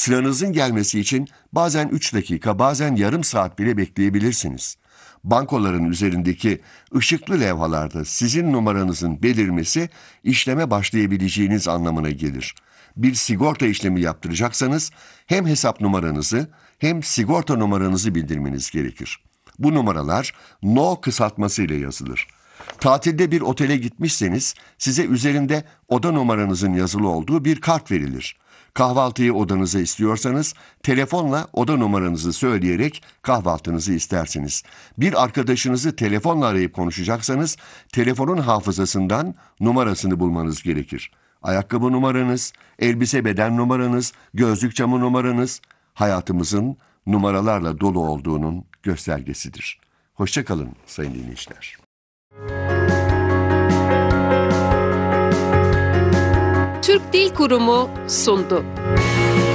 Sıranızın gelmesi için bazen 3 dakika, bazen yarım saat bile bekleyebilirsiniz. Bankoların üzerindeki ışıklı levhalarda sizin numaranızın belirmesi işleme başlayabileceğiniz anlamına gelir. Bir sigorta işlemi yaptıracaksanız hem hesap numaranızı hem sigorta numaranızı bildirmeniz gerekir. Bu numaralar No kısaltması ile yazılır. Tatilde bir otele gitmişseniz size üzerinde oda numaranızın yazılı olduğu bir kart verilir. Kahvaltıyı odanıza istiyorsanız telefonla oda numaranızı söyleyerek kahvaltınızı istersiniz. Bir arkadaşınızı telefonla arayıp konuşacaksanız telefonun hafızasından numarasını bulmanız gerekir. Ayakkabı numaranız, elbise beden numaranız, gözlük camı numaranız hayatımızın numaralarla dolu olduğunun göstergesidir. Hoşça kalın sayın dinleyiciler. Türk Dil Kurumu sundu.